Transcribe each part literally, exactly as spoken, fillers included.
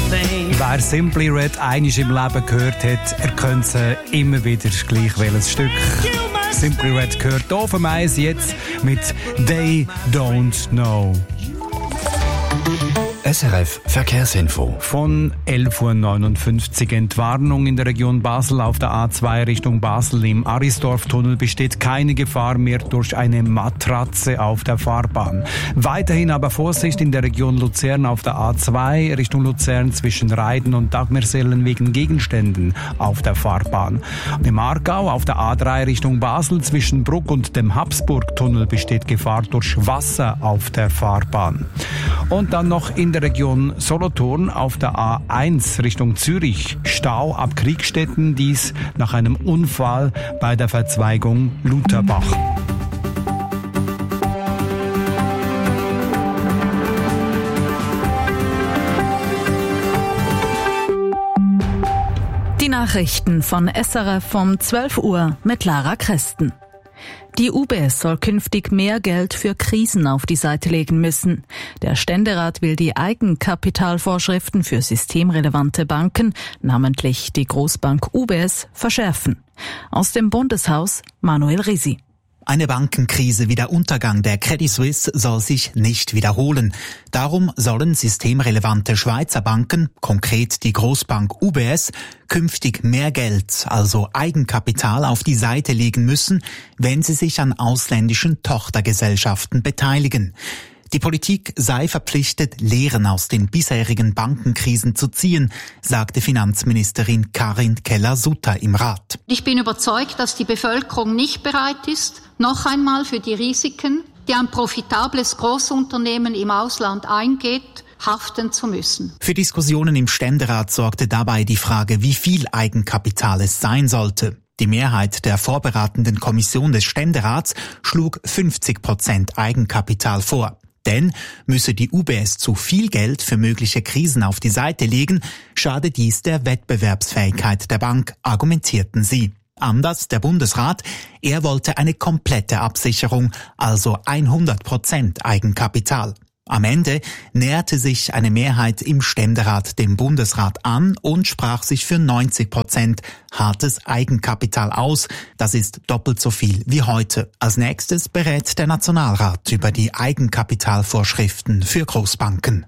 thing. Wer Simply Red einmal im Leben gehört hat, er könnte immer wieder gleich welches Stück. Simply Red gehört hier auf dem Eis jetzt mit They Don't Know. S R F Verkehrsinfo. Von elf Uhr neunundfünfzig Entwarnung in der Region Basel auf der A zwei Richtung Basel. Im Arisdorf-Tunnel besteht keine Gefahr mehr durch eine Matratze auf der Fahrbahn. Weiterhin aber Vorsicht in der Region Luzern auf der A zwei Richtung Luzern zwischen Reiden und Dagmersellen wegen Gegenständen auf der Fahrbahn. Und im Aargau auf der A drei Richtung Basel zwischen Bruck und dem Habsburg-Tunnel besteht Gefahr durch Wasser auf der Fahrbahn. Und dann noch in der Region Solothurn auf der A eins Richtung Zürich Stau ab Kriegstetten, dies nach einem Unfall bei der Verzweigung Lutherbach. Die Nachrichten von S R F um zwölf Uhr mit Lara Kresten. Die U B S soll künftig mehr Geld für Krisen auf die Seite legen müssen. Der Ständerat will die Eigenkapitalvorschriften für systemrelevante Banken, namentlich die Großbank U B S, verschärfen. Aus dem Bundeshaus Manuel Risi. Eine Bankenkrise wie der Untergang der Credit Suisse soll sich nicht wiederholen. Darum sollen systemrelevante Schweizer Banken, konkret die Großbank U B S, künftig mehr Geld, also Eigenkapital, auf die Seite legen müssen, wenn sie sich an ausländischen Tochtergesellschaften beteiligen. Die Politik sei verpflichtet, Lehren aus den bisherigen Bankenkrisen zu ziehen, sagte Finanzministerin Karin Keller-Sutter im Rat. Ich bin überzeugt, dass die Bevölkerung nicht bereit ist, noch einmal für die Risiken, die ein profitables Großunternehmen im Ausland eingeht, haften zu müssen. Für Diskussionen im Ständerat sorgte dabei die Frage, wie viel Eigenkapital es sein sollte. Die Mehrheit der vorberatenden Kommission des Ständerats schlug fünfzig Prozent Eigenkapital vor. Denn müsse die U B S zu viel Geld für mögliche Krisen auf die Seite legen, schade dies der Wettbewerbsfähigkeit der Bank, argumentierten sie. Anders der Bundesrat, er wollte eine komplette Absicherung, also hundert Prozent Eigenkapital. Am Ende näherte sich eine Mehrheit im Ständerat dem Bundesrat an und sprach sich für neunzig Prozent hartes Eigenkapital aus. Das ist doppelt so viel wie heute. Als nächstes berät der Nationalrat über die Eigenkapitalvorschriften für Großbanken.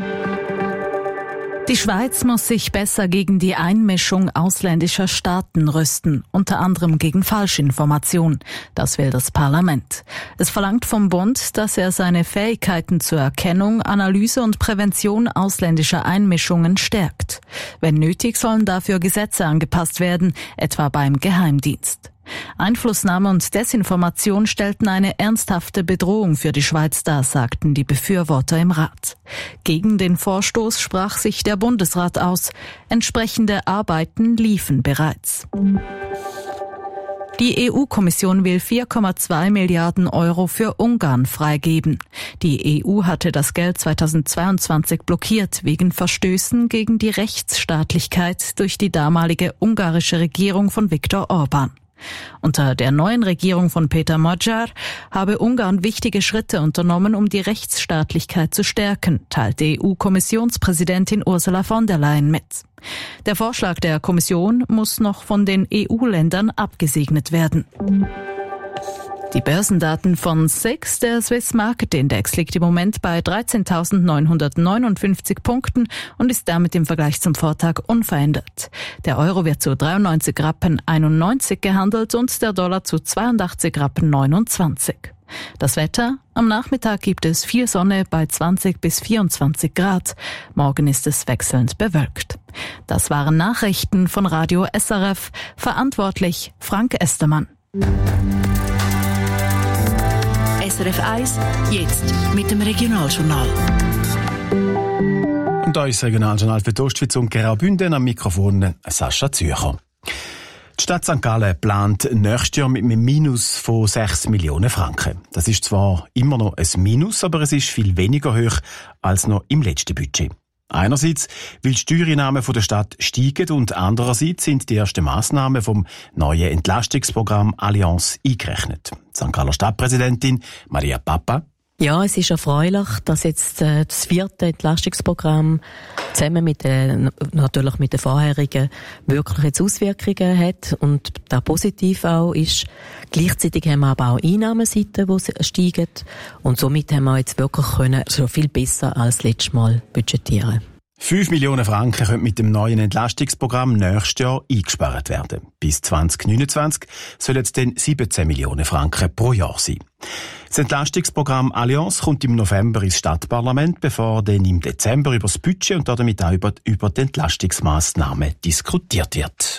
Die Schweiz muss sich besser gegen die Einmischung ausländischer Staaten rüsten, unter anderem gegen Falschinformation. Das will das Parlament. Es verlangt vom Bund, dass er seine Fähigkeiten zur Erkennung, Analyse und Prävention ausländischer Einmischungen stärkt. Wenn nötig, sollen dafür Gesetze angepasst werden, etwa beim Geheimdienst. Einflussnahme und Desinformation stellten eine ernsthafte Bedrohung für die Schweiz dar, sagten die Befürworter im Rat. Gegen den Vorstoß sprach sich der Bundesrat aus. Entsprechende Arbeiten liefen bereits. Die E U-Kommission will vier Komma zwei Milliarden Euro für Ungarn freigeben. Die E U hatte das Geld zweitausendzweiundzwanzig blockiert wegen Verstößen gegen die Rechtsstaatlichkeit durch die damalige ungarische Regierung von Viktor Orbán. Unter der neuen Regierung von Peter Magyar habe Ungarn wichtige Schritte unternommen, um die Rechtsstaatlichkeit zu stärken, teilte E U-Kommissionspräsidentin Ursula von der Leyen mit. Der Vorschlag der Kommission muss noch von den E U-Ländern abgesegnet werden. Die Börsendaten von S I X, der Swiss Market Index, liegt im Moment bei dreizehntausendneunhundertneunundfünfzig Punkten und ist damit im Vergleich zum Vortag unverändert. Der Euro wird zu dreiundneunzig Rappen einundneunzig gehandelt und der Dollar zu zweiundachtzig Rappen neunundzwanzig. Das Wetter: Am Nachmittag gibt es viel Sonne bei zwanzig bis vierundzwanzig Grad. Morgen ist es wechselnd bewölkt. Das waren Nachrichten von Radio S R F. Verantwortlich Frank Estermann. S R F eins, jetzt mit dem Regionaljournal. Und da ist das Regionaljournal für die Ostschweiz und Graubünden, am Mikrofon Sascha Zürcher. Die Stadt Sankt Gallen plant nächstes Jahr mit einem Minus von sechs Millionen Franken. Das ist zwar immer noch ein Minus, aber es ist viel weniger hoch als noch im letzten Budget. Einerseits, weil die Steuereinnahmen der Stadt steigen und andererseits sind die ersten Massnahmen vom neuen Entlastungsprogramm Allianz eingerechnet. Die Sankt Galler Stadtpräsidentin Maria Papa. Ja, es ist erfreulich, dass jetzt äh, das vierte Entlastungsprogramm zusammen mit den, natürlich mit den vorherigen wirklich jetzt Auswirkungen hat und da positiv auch ist. Gleichzeitig haben wir aber auch Einnahmenseiten, die steigen und somit haben wir jetzt wirklich können schon viel besser als letztes Mal budgetieren. fünf Millionen Franken können mit dem neuen Entlastungsprogramm nächstes Jahr eingespart werden. Bis zwanzig neunundzwanzig sollen es dann siebzehn Millionen Franken pro Jahr sein. Das Entlastungsprogramm Allianz kommt im November ins Stadtparlament, bevor dann im Dezember über das Budget und damit auch über, über die Entlastungsmaßnahmen diskutiert wird.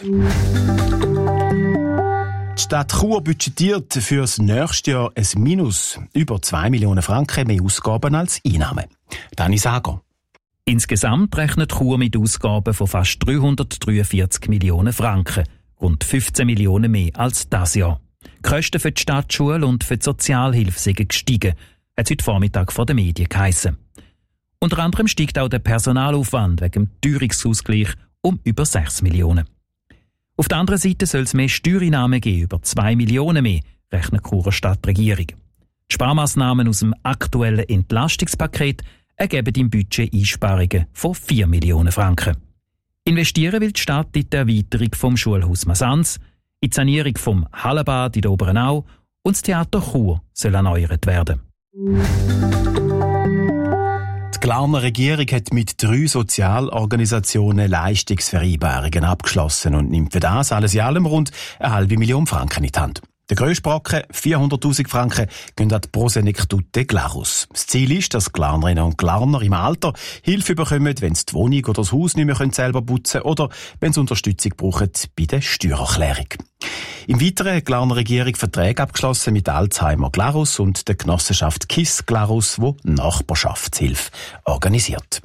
Die Stadt Chur budgetiert für das nächste Jahr ein Minus. Über zwei Millionen Franken mehr Ausgaben als Einnahmen. Dani Sager. Insgesamt rechnet Chur mit Ausgaben von fast dreihundertdreiundvierzig Millionen Franken, rund fünfzehn Millionen mehr als das Jahr. Die Kosten für die Stadtschule und für die Sozialhilfe sind gestiegen, hat es heute Vormittag vor den Medien geheissen. Unter anderem steigt auch der Personalaufwand wegen dem Teuerungsausgleich um über sechs Millionen. Auf der anderen Seite soll es mehr Steuereinnahmen geben, über zwei Millionen mehr, rechnet die Churer Stadtregierung. Die Sparmaßnahmen aus dem aktuellen Entlastungspaket ergeben im Budget Einsparungen von vier Millionen Franken. Investieren will die Stadt in die Erweiterung vom Schulhaus Masanz, in die Sanierung vom Hallenbad in der Obernau und das Theater Chur soll erneuert werden. Die Glarner Regierung hat mit drei Sozialorganisationen Leistungsvereinbarungen abgeschlossen und nimmt für das alles in allem rund eine halbe Million Franken in die Hand. Der grösste Brocken, vierhunderttausend Franken, gehen an die Prosenectute Glarus. Das Ziel ist, dass Glarnerinnen und Glarner im Alter Hilfe bekommen, wenn sie die Wohnung oder das Haus nicht mehr selber putzen können oder wenn sie Unterstützung brauchen bei der Steuererklärung. Im Weiteren hat die Glarner Regierung Verträge abgeschlossen mit Alzheimer Glarus und der Genossenschaft KISS Glarus, die Nachbarschaftshilfe organisiert.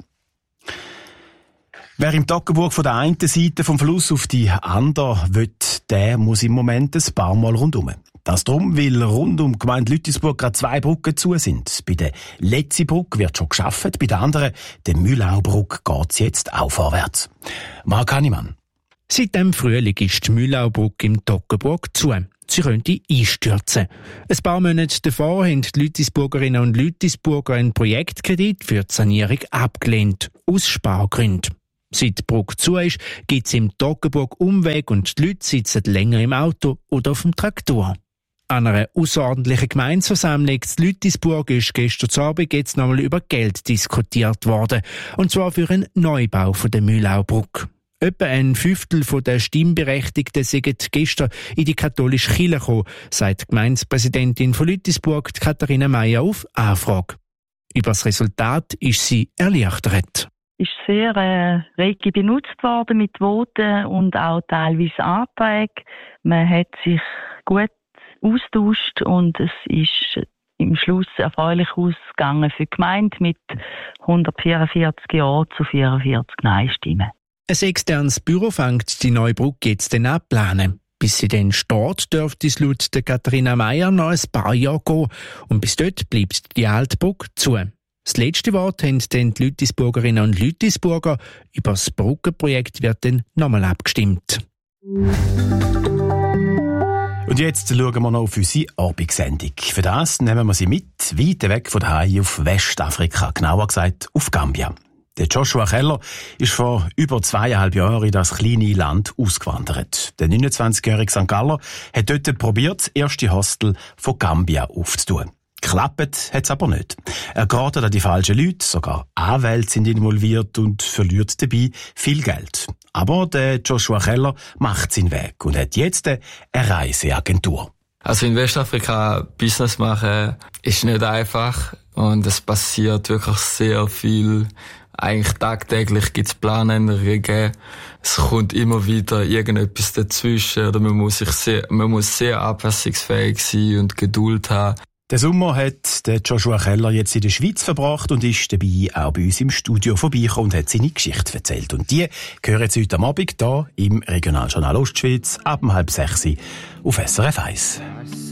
Wer im Toggenburg von der einen Seite vom Fluss auf die andere will, der muss im Moment ein paar Mal rundum. Das drum, weil rund um die Gemeinde Lüttisburg gerade zwei Brücken zu sind. Bei der Letzibrücke wird schon geschafft, bei der anderen, der Mühlaubrücke, geht es jetzt auch vorwärts. Marc Hannemann. Seit dem Frühling ist die Mühlaubrücke im Toggenburg zu. Sie könnte einstürzen. Ein paar Monate davor haben die Lüttisburgerinnen und Lüttisburger einen Projektkredit für die Sanierung abgelehnt, aus Spargründen. Seit die Brücke zu ist, gibt es im Toggenburg Umweg und die Leute sitzen länger im Auto oder auf dem Traktor. An einer ausserordentlichen Gemeindeversammlung in Lüttisburg ist gestern Abend jetzt nochmal über Geld diskutiert worden. Und zwar für einen Neubau von der Mühlaubrücke. Etwa ein Fünftel der Stimmberechtigten sind gestern in die katholische Kirche gekommen, sagt die Gemeindepräsidentin von Lüttisburg, Katharina Meyer, auf Anfrage. Über das Resultat ist sie erleichtert. Ist sehr äh, rege benutzt worden mit Voten und auch teilweise Anträgen. Man hat sich gut austauscht und es ist im Schluss erfreulich ausgegangen für die Gemeinde mit hundertvierundvierzig Ja zu vierundvierzig Nein-Stimmen. Ein externes Büro fängt die neue Brücke jetzt dann an planen. Bis sie dann steht, dürfte es laut der Katharina Meyer noch ein paar Jahre gehen. Und bis dort bleibt die alte Brücke zu. Das letzte Wort haben dann die Lüttisburgerinnen und Lüttisburger. Über das Brückenprojekt wird dann nochmal abgestimmt. Und jetzt schauen wir noch auf unsere Abendsendung. Für das nehmen wir sie mit, weit weg von daheim auf Westafrika, genauer gesagt auf Gambia. Der Joshua Keller ist vor über zweieinhalb Jahren in das kleine Land ausgewandert. Der neunundzwanzigjährige Sankt Galler hat dort probiert, das erste Hostel von Gambia aufzutun. Klappt hat's aber nicht. Er gerät an die falschen Leute, sogar Anwälte sind involviert und verliert dabei viel Geld. Aber der Joshua Keller macht seinen Weg und hat jetzt eine Reiseagentur. Also in Westafrika Business machen ist nicht einfach und es passiert wirklich sehr viel. Eigentlich tagtäglich gibt's Planänderungen. Es kommt immer wieder irgendetwas dazwischen oder man muss sich sehr, man muss sehr abwechslungsfähig sein und Geduld haben. Den Sommer hat der Joshua Keller jetzt in der Schweiz verbracht und ist dabei auch bei uns im Studio vorbeigekommen und hat seine Geschichte erzählt. Und die hören jetzt heute am Abend hier im Regionaljournal Ostschweiz ab um halb sechs auf S R F eins.